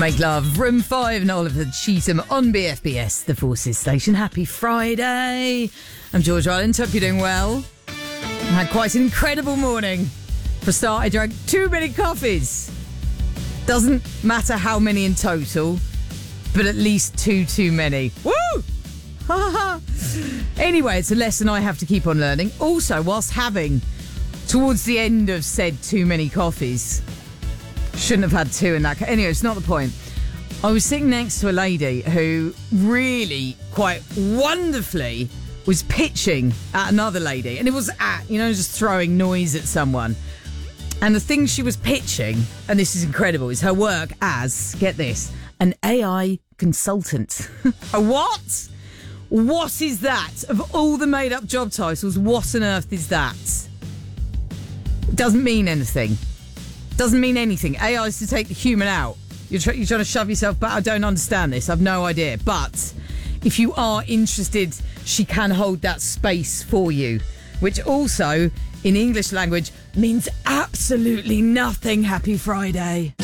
Make love. Room 5 and Oliver Cheatham on BFBS, the Forces Station. Happy Friday. I'm George Ryland. Hope you're doing well. I had quite an incredible morning. For a start, I drank too many coffees. Doesn't matter how many in total, but at least two too many. Woo! Anyway, it's a lesson I have to keep on learning. Also, whilst having, towards the end of said too many coffees, shouldn't have had two in that. Anyway, it's not the point. I was sitting next to a lady who really, quite wonderfully, was pitching at another lady. And it was just throwing noise at someone. And the thing she was pitching, and this is incredible, is her work as, get this, an AI consultant. A what? What is that? Of all the made-up job titles, what on earth is that? It doesn't mean anything. Doesn't mean anything. AI is to take the human out. You're trying to shove yourself back. I don't understand this. I've no idea. But if you are interested, she can hold that space for you, which also, in English language, means absolutely nothing. Happy Friday.